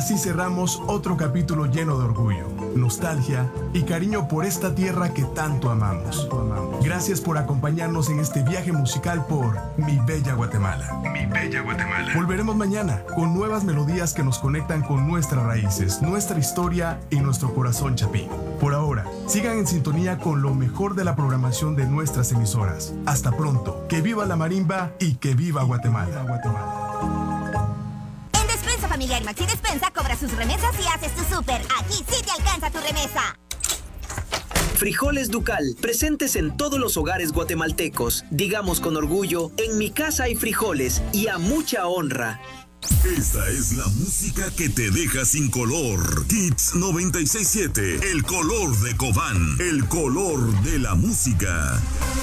Así cerramos otro capítulo lleno de orgullo, nostalgia y cariño por esta tierra que tanto amamos. Gracias por acompañarnos en este viaje musical por Mi Bella Guatemala. Mi Bella Guatemala. Volveremos mañana con nuevas melodías que nos conectan con nuestras raíces, nuestra historia y nuestro corazón chapín. Por ahora, sigan en sintonía con lo mejor de la programación de nuestras emisoras. Hasta pronto. Que viva la marimba y que viva Guatemala. En Despensa Familiar Maxi Despensa cobra sus remesas y haces tu súper. Aquí sí te alcanza tu remesa. Frijoles Ducal, presentes en todos los hogares guatemaltecos. Digamos con orgullo, en mi casa hay frijoles y a mucha honra. Esta es la música que te deja sin color. Hits 96.7, el color de Cobán, el color de la música.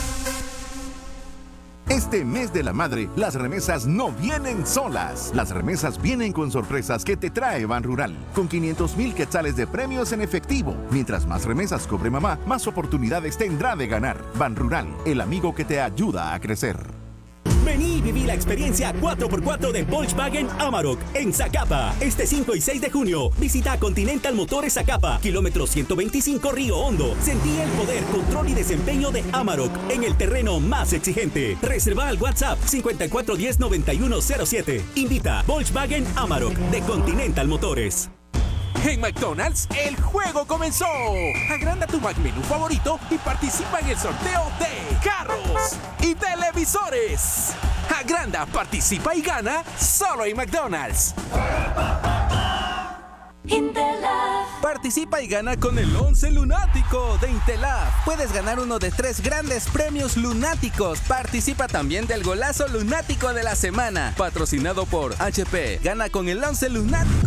Este mes de la madre, las remesas no vienen solas. Las remesas vienen con sorpresas que te trae Banrural. Con 500,000 quetzales de premios en efectivo. Mientras más remesas cobre mamá, más oportunidades tendrá de ganar. Banrural, el amigo que te ayuda a crecer. Vení y viví la experiencia 4x4 de Volkswagen Amarok en Zacapa. Este 5 y 6 de junio, visita Continental Motores Zacapa, kilómetro 125 Río Hondo. Sentí el poder, control y desempeño de Amarok en el terreno más exigente. Reserva al WhatsApp 5410-9107. Invita Volkswagen Amarok de Continental Motores. En McDonald's, el juego comenzó. Agranda tu McMenú favorito y participa en el sorteo de carros y televisores. Agranda, participa y gana solo en McDonald's. Intelaf. Participa y gana con el 11 lunático de Intelaf. Puedes ganar uno de 3 grandes premios lunáticos. Participa también del golazo lunático de la semana, patrocinado por HP. Gana con el 11 lunático